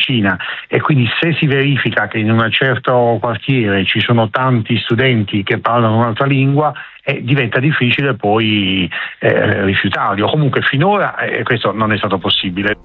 vicina, e quindi se si verifica che in un certo quartiere ci sono tanti studenti che parlano un'altra lingua, diventa difficile poi rifiutarli, o comunque finora questo non è stato possibile.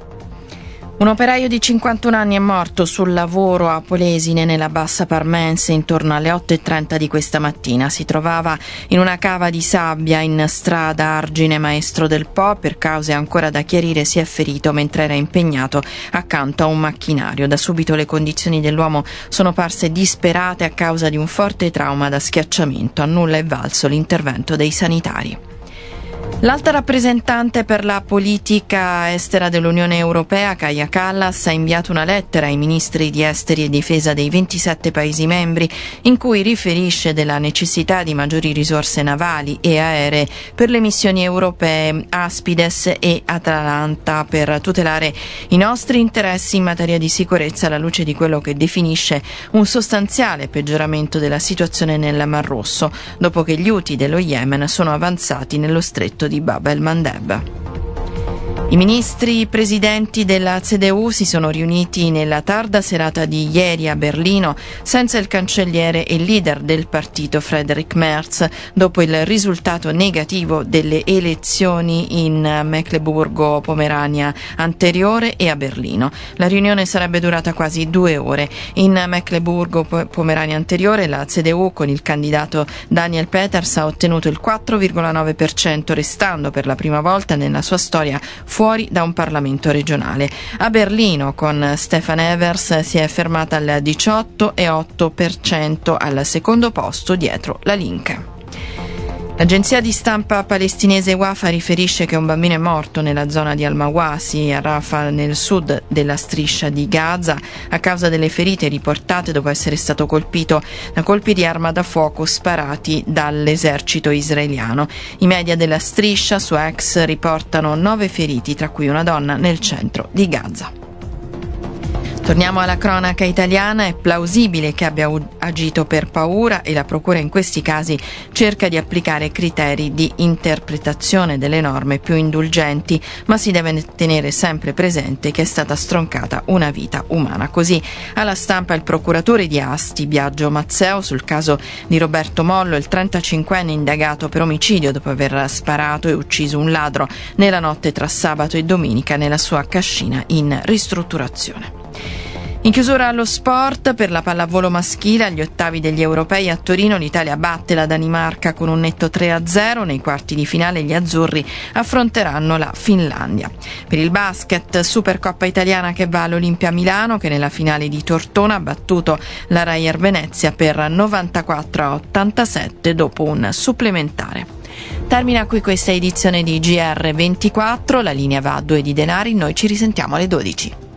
Un operaio di 51 anni è morto sul lavoro a Polesine, nella Bassa Parmense, intorno alle 8:30 di questa mattina. Si trovava in una cava di sabbia in strada Argine Maestro del Po. Per cause ancora da chiarire si è ferito mentre era impegnato accanto a un macchinario. Da subito le condizioni dell'uomo sono parse disperate a causa di un forte trauma da schiacciamento. A nulla è valso l'intervento dei sanitari. L'alta rappresentante per la politica estera dell'Unione Europea, Kaja Kallas, ha inviato una lettera ai ministri di esteri e difesa dei 27 Paesi membri in cui riferisce della necessità di maggiori risorse navali e aeree per le missioni europee Aspides e Atalanta per tutelare i nostri interessi in materia di sicurezza alla luce di quello che definisce un sostanziale peggioramento della situazione nel Mar Rosso, dopo che gli Houthi dello Yemen sono avanzati nello stretto di Bab el-Mandeb. I ministri presidenti della CDU si sono riuniti nella tarda serata di ieri a Berlino senza il cancelliere e leader del partito Friedrich Merz, dopo il risultato negativo delle elezioni in Mecleburgo-Pomerania anteriore e a Berlino. La riunione sarebbe durata quasi 2 ore. In Mecleburgo-Pomerania anteriore la CDU con il candidato Daniel Peters ha ottenuto il 4,9%, restando per la prima volta nella sua storia fuori da un Parlamento regionale. A Berlino con Stefan Evers si è fermata al 18,8%, al secondo posto dietro la Linke. L'agenzia di stampa palestinese Wafa riferisce che un bambino è morto nella zona di Al-Mawasi, a Rafah, nel sud della striscia di Gaza, a causa delle ferite riportate dopo essere stato colpito da colpi di arma da fuoco sparati dall'esercito israeliano. I media della striscia su X riportano 9 feriti, tra cui una donna, nel centro di Gaza. Torniamo alla cronaca italiana. È plausibile che abbia agito per paura e la Procura in questi casi cerca di applicare criteri di interpretazione delle norme più indulgenti, ma si deve tenere sempre presente che è stata stroncata una vita umana. Così alla stampa il procuratore di Asti, Biagio Mazzeo, sul caso di Roberto Mollo, il 35enne indagato per omicidio dopo aver sparato e ucciso un ladro nella notte tra sabato e domenica nella sua cascina in ristrutturazione. In chiusura allo sport, per la pallavolo maschile, agli ottavi degli europei a Torino l'Italia batte la Danimarca con un netto 3-0. Nei quarti di finale gli azzurri affronteranno la Finlandia. Per il basket, Supercoppa italiana che va all'Olimpia Milano, che nella finale di Tortona ha battuto la Reyer Venezia per 94-87 dopo un supplementare. Termina qui questa edizione di GR24, la linea va a 2 di Denari, noi ci risentiamo alle 12.